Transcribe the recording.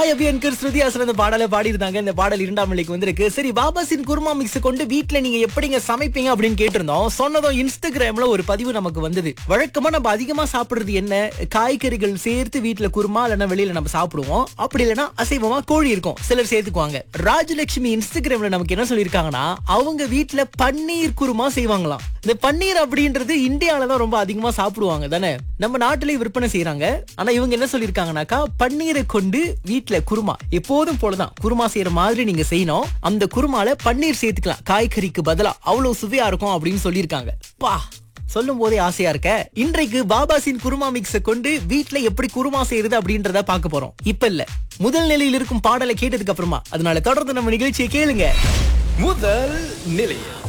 சாய் அபியன்கர் ஸ்ருதி ஹாசன் அந்த பாடலை பாடியிருந்தாங்க. இந்த பாடல் 2ஆம் நிலைக்கு வந்திருக்கு. சரி, பாபாசின் குருமா மிக்ஸ் கொண்டு வீட்ல நீங்க எப்படிங்க சமைப்பீங்க அப்படின்னு கேட்டிருந்தோம். சொன்னதும் இன்ஸ்டாகிராம்ல ஒரு பதிவு நமக்கு வந்தது. வழக்கமா நம்ம அதிகமா சாப்பிடுறது என்ன, காய்கறிகள் சேர்த்து வீட்ல குருமா இல்லைன்னா வெளியில நம்ம சாப்பிடுவோம். அப்படி இல்லைன்னா அசைவமா கோழி இருக்கும், சிலர் சேர்த்துக்குவாங்க. ராஜலட்சுமி இன்ஸ்டாகிராம்ல நமக்கு என்ன சொல்லியிருக்காங்கன்னா, அவங்க வீட்ல பன்னீர் குருமா செய்வாங்களாம். இந்த பன்னீர் அப்படின்றது இந்தியாவில தான் ரொம்ப அதிகமா சாப்பிடுவாங்க தானே, நம்ம நாட்டிலேயே விற்பனை செய்யறாங்க. ஆனா இவங்க என்ன சொல்லிருக்காங்கனாக்கா, பன்னீரை கொண்டு வீட்ல குருமா எப்போதும் போலதான் குருமா செய்யற மாதிரி நீங்க செய்யணும். அந்த குருமால பன்னீர் சேர்த்துக்கலாம் காய்கறிக்கு பதிலா, அவ்வளவு சுவையா இருக்கும் அப்படின்னு சொல்லியிருக்காங்க. பா, சொல்லும் போதே ஆசையா இருக்க. இன்றைக்கு பாபாசின் குருமா மிக்ஸ கொண்டு வீட்ல எப்படி குருமா செய்யறது அப்படின்றத பார்க்க போறோம். இப்ப இல்ல, முதல் நிலையில் இருக்கும் பாடலை கேட்டதுக்கு அப்புறமா. அதனால தொடர்ந்து நம்ம நிகழ்ச்சியை கேளுங்க. முதல் நிலையம்